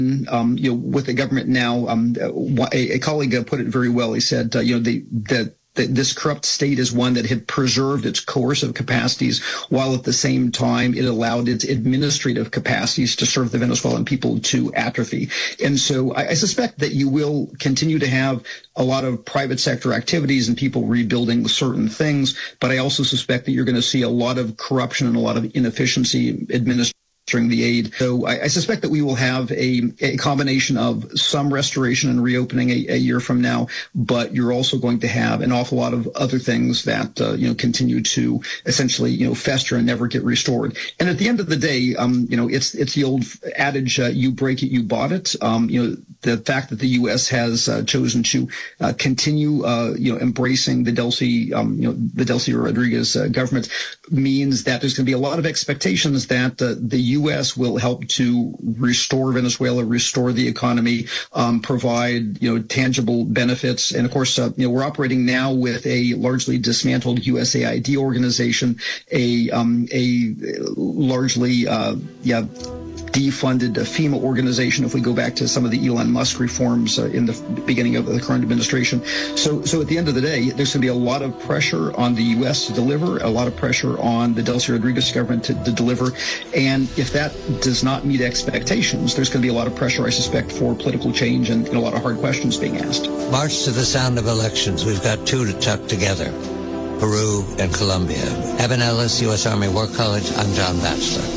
with the government now, a colleague put it very well. He said, that this corrupt state is one that had preserved its coercive capacities while at the same time it allowed its administrative capacities to serve the Venezuelan people to atrophy. And so I suspect that you will continue to have a lot of private sector activities and people rebuilding certain things, but I also suspect that you're going to see a lot of corruption and a lot of inefficiency administration during the aid. So I suspect that we will have a combination of some restoration and reopening a year from now, but you're also going to have an awful lot of other things that, continue to essentially, fester and never get restored. And at the end of the day, it's the old adage, you break it, you bought it. The fact that the U.S. has chosen to continue, embracing the Delcy Rodriguez government means that there's going to be a lot of expectations that the U.S. will help to restore Venezuela, restore the economy, provide, tangible benefits. And of course, we're operating now with a largely dismantled USAID organization, a largely, defunded FEMA organization if we go back to some of the Elon Musk reforms in the beginning of the current administration. So at the end of the day, there's going to be a lot of pressure on the U.S. to deliver, a lot of pressure on the Delcy Rodriguez government to deliver. And if that does not meet expectations, there's going to be a lot of pressure, I suspect, for political change and a lot of hard questions being asked. March to the sound of elections. We've got two to tuck together, Peru and Colombia. Evan Ellis, U.S. Army War College. I'm John Batchelor.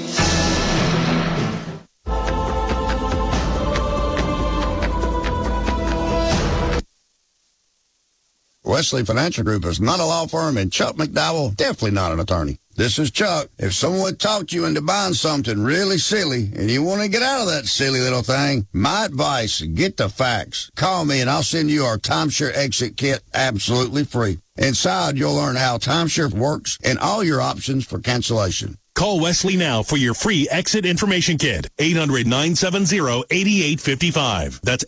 Wesley Financial Group is not a law firm, and Chuck McDowell, definitely not an attorney. This is Chuck. If someone would talk you into buying something really silly and you want to get out of that silly little thing, my advice, get the facts. Call me and I'll send you our timeshare exit kit absolutely free. Inside, you'll learn how timeshare works and all your options for cancellation. Call Wesley now for your free exit information kit. 800-970-8855. That's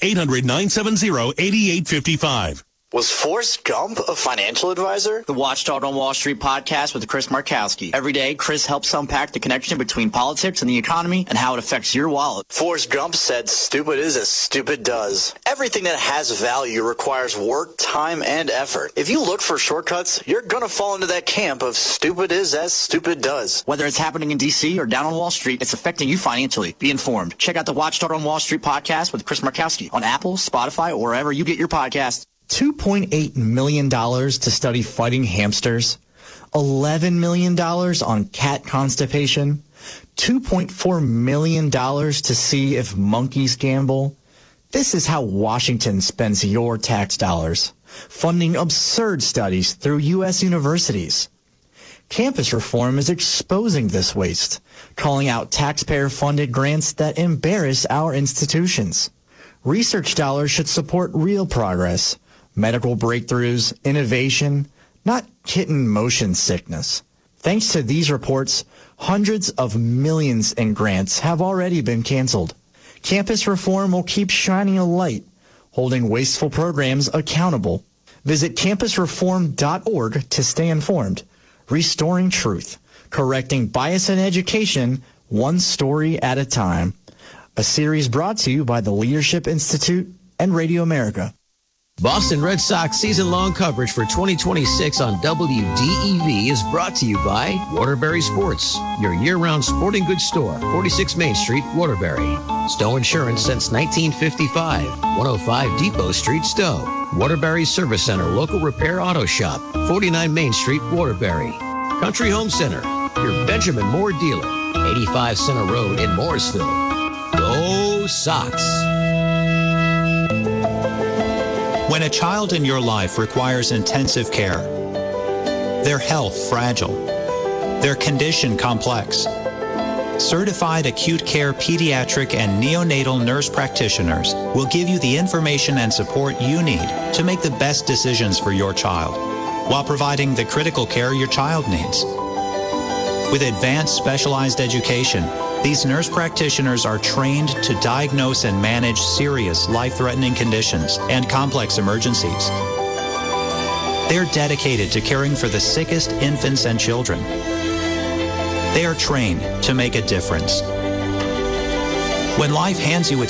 800-970-8855. Was Forrest Gump a financial advisor? The Watchdog on Wall Street podcast with Chris Markowski. Every day, Chris helps unpack the connection between politics and the economy and how it affects your wallet. Forrest Gump said, stupid is as stupid does. Everything that has value requires work, time, and effort. If you look for shortcuts, you're going to fall into that camp of stupid is as stupid does. Whether it's happening in D.C. or down on Wall Street, it's affecting you financially. Be informed. Check out the Watchdog on Wall Street podcast with Chris Markowski on Apple, Spotify, or wherever you get your podcasts. $2.8 million to study fighting hamsters, $11 million on cat constipation, $2.4 million to see if monkeys gamble. This is how Washington spends your tax dollars, funding absurd studies through U.S. universities. Campus reform is exposing this waste, calling out taxpayer-funded grants that embarrass our institutions. Research dollars should support real progress, medical breakthroughs, innovation, not kitten motion sickness. Thanks to these reports, hundreds of millions in grants have already been canceled. Campus reform will keep shining a light, holding wasteful programs accountable. Visit campusreform.org to stay informed. Restoring truth, correcting bias in education, one story at a time. A series brought to you by the Leadership Institute and Radio America. Boston Red Sox season-long coverage for 2026 on WDEV is brought to you by Waterbury Sports, your year-round sporting goods store, 46 Main Street, Waterbury. Stowe Insurance since 1955, 105 Depot Street, Stowe. Waterbury Service Center, local repair auto shop, 49 Main Street, Waterbury. Country Home Center, your Benjamin Moore dealer, 85 Center Road in Mooresville. Go Sox! When a child in your life requires intensive care, their health fragile, their condition complex, certified acute care pediatric and neonatal nurse practitioners will give you the information and support you need to make the best decisions for your child, while providing the critical care your child needs. With advanced specialized education, these nurse practitioners are trained to diagnose and manage serious life-threatening conditions and complex emergencies. They're dedicated to caring for the sickest infants and children. They are trained to make a difference. When life hands you its